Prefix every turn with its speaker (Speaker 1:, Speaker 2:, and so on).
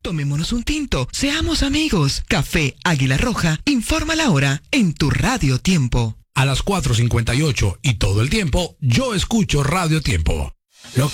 Speaker 1: Tomémonos un tinto, seamos amigos. Café Águila Roja, informa la hora en tu Radio Tiempo.
Speaker 2: A las 4:58 y todo el tiempo, yo escucho Radio Tiempo. Lo que